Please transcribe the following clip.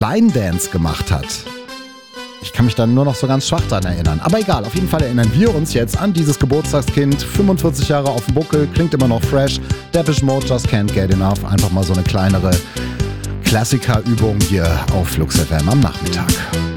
Line Dance gemacht hat. Ich kann mich dann nur noch so ganz schwach daran erinnern. Aber egal, auf jeden Fall erinnern wir uns jetzt an dieses Geburtstagskind. 45 Jahre auf dem Buckel, klingt immer noch fresh. Depeche Mode, Just Can't Get Enough. Einfach mal so eine kleinere Klassikerübung hier auf Flux FM am Nachmittag.